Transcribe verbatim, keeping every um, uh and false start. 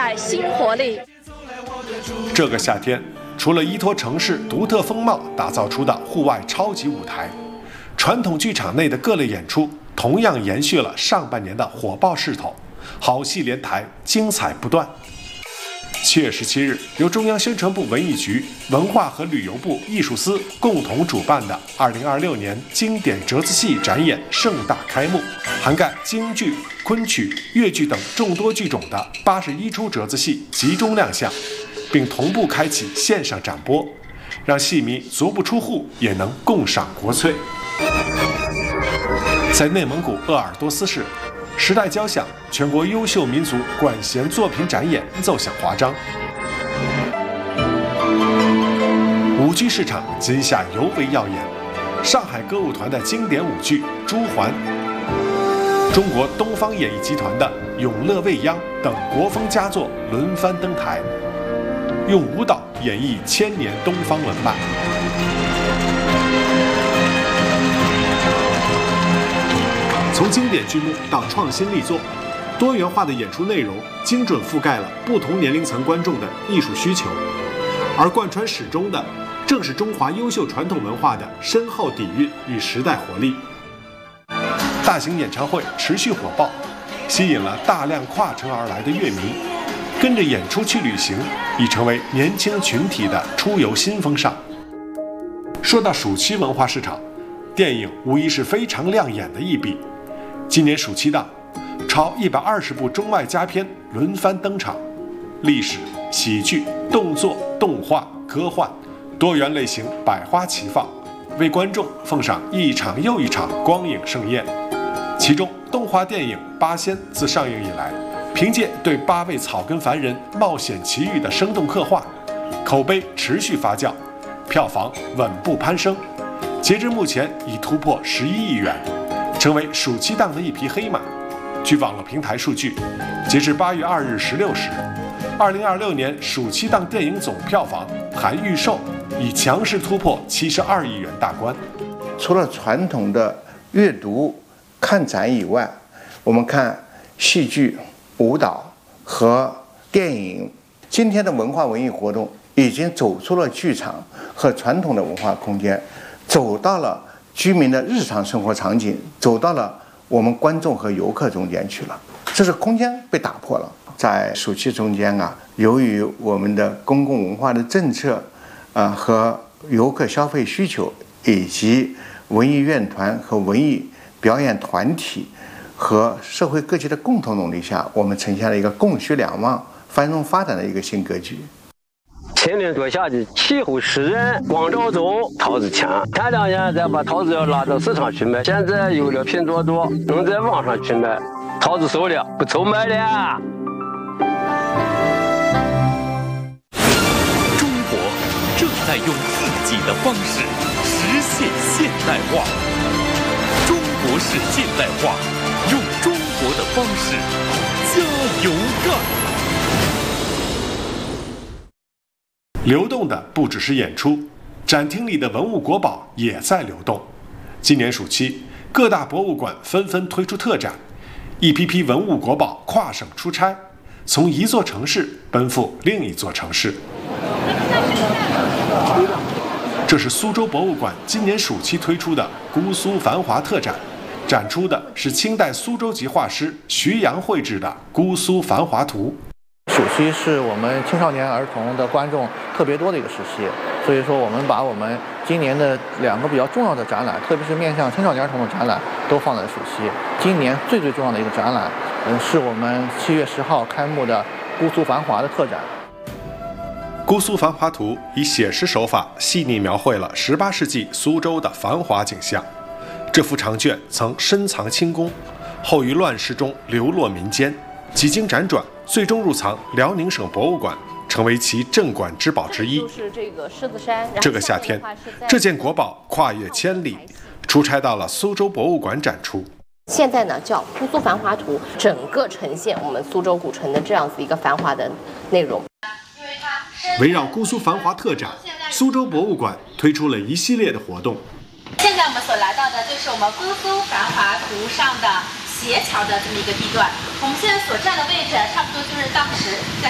带新活力。 这个夏天，除了依托城市独特风貌打造出的户外超级舞台，传统剧场内的各类演出同样延续了上半年的火爆势头，好戏连台，精彩不断。七月十七日，由中央宣传部文艺局、文化和旅游部艺术司共同主办的二零二六年经典折子戏展演盛大开幕，涵盖京剧、昆曲、越剧等众多剧种的八十一出折子戏集中亮相，并同步开启线上展播，让戏迷足不出户也能共赏国粹。在内蒙古鄂尔多斯市，时代交响全国优秀民族管弦作品展演奏响华章，舞剧市场今夏尤为耀眼。上海歌舞团的经典舞剧《朱鹮》，中国东方演艺集团的《永乐未央》等国风佳作轮番登台，用舞蹈演绎千年东方文脉。从经典剧目到创新力作，多元化的演出内容精准覆盖了不同年龄层观众的艺术需求，而贯穿始终的正是中华优秀传统文化的深厚底蕴与时代活力。大型演唱会持续火爆，吸引了大量跨城而来的乐迷，跟着演出去旅行已成为年轻群体的出游新风尚。说到暑期文化市场，电影无疑是非常亮眼的一笔。今年暑期档，超一百二十部中外佳片轮番登场，历史、喜剧、动作、动画、科幻，多元类型百花齐放，为观众奉上一场又一场光影盛宴。其中，动画电影《八仙》自上映以来，凭借对八位草根凡人冒险奇遇的生动刻画，口碑持续发酵，票房稳步攀升，截至目前已突破十一亿元。成为暑期档的一匹黑马。据网络平台数据，截至八月二日十六时，二零二六年暑期档电影总票房含预售已强势突破七十二亿元大关。 除了传统的阅读、看展以外，我们看戏剧、舞蹈和电影，今天的文化文艺活动已经走出了剧场和传统的文化空间，走到了居民的日常生活场景，走到了我们观众和游客中间去了，这是空间被打破了。在暑期中间啊，由于我们的公共文化的政策啊、呃、和游客消费需求，以及文艺院团和文艺表演团体和社会各界的共同努力下，我们呈现了一个供需两旺、繁荣发展的一个新格局。 前年多夏季，气候湿润，光照足，桃子强。前两年再把桃子要拉到市场去卖，现在有了拼多多，能在网上去卖，桃子熟了，不愁卖了。 中国正在用自己的方式实现现代化，中国式现代化，用中国的方式加油干。 流动的不只是演出，展厅里的文物国宝也在流动。今年暑期，各大博物馆纷纷推出特展，一批批文物国宝跨省出差，从一座城市奔赴另一座城市。这是苏州博物馆今年暑期推出的姑苏繁华特展，展出的是清代苏州籍画师徐阳绘制的《姑苏繁华图》。 暑期是我们青少年儿童的观众特别多的一个时期，所以说我们把我们今年的两个比较重要的展览，特别是面向青少年儿童的展览，都放在暑期。今年最最重要的一个展览，嗯，是我们七月十号开幕的姑苏繁华的特展。 姑苏繁华图以写实手法细腻描绘了十八世纪苏州的繁华景象。这幅长卷曾深藏清宫，后于乱世中流落民间，几经辗转，最终入藏辽宁省博物馆，成为其镇馆之宝之一。 就是这个狮子山。 这个夏天，这件国宝跨越千里，出差到了苏州博物馆展出。 现在呢，叫《姑苏繁华图》，整个呈现我们苏州古城的这样子一个繁华的内容。 围绕姑苏繁华特展，苏州博物馆推出了一系列的活动。 现在我们所来到的就是我们姑苏繁华图上的斜桥的这么一个地段，我们现在所站的位置差不多就是当时在